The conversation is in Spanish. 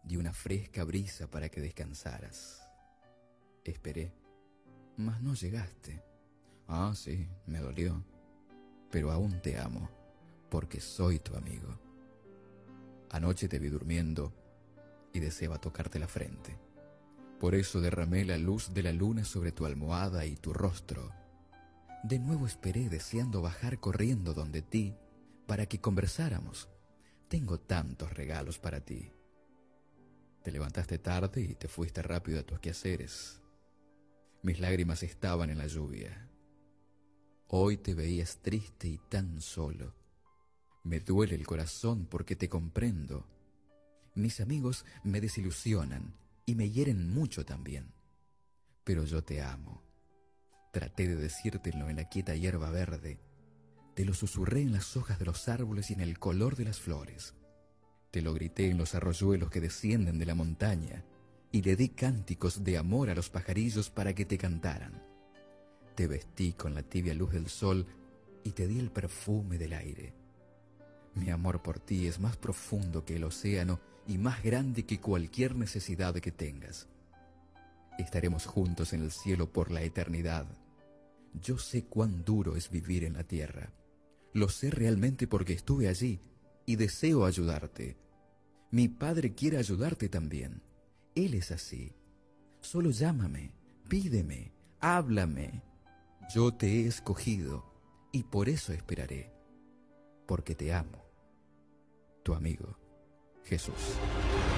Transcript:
y una fresca brisa para que descansaras. Esperé, mas no llegaste. Ah, sí, me dolió, pero aún te amo, porque soy tu amigo. Anoche te vi durmiendo y deseaba tocarte la frente. Por eso derramé la luz de la luna sobre tu almohada y tu rostro. De nuevo esperé deseando bajar corriendo donde ti para que conversáramos. Tengo tantos regalos para ti. Te levantaste tarde y te fuiste rápido a tus quehaceres. Mis lágrimas estaban en la lluvia. Hoy te veías triste y tan solo. Me duele el corazón porque te comprendo. Mis amigos me desilusionan y me hieren mucho también. Pero yo te amo. Traté de decírtelo en la quieta hierba verde. Te lo susurré en las hojas de los árboles y en el color de las flores. Te lo grité en los arroyuelos que descienden de la montaña y le di cánticos de amor a los pajarillos para que te cantaran. Te vestí con la tibia luz del sol y te di el perfume del aire. Mi amor por ti es más profundo que el océano y más grande que cualquier necesidad que tengas. Estaremos juntos en el cielo por la eternidad. Yo sé cuán duro es vivir en la tierra. Lo sé realmente porque estuve allí y deseo ayudarte. Mi padre quiere ayudarte también. Él es así. Solo llámame, pídeme, háblame. Yo te he escogido y por eso esperaré, porque te amo. Tu amigo, Jesús.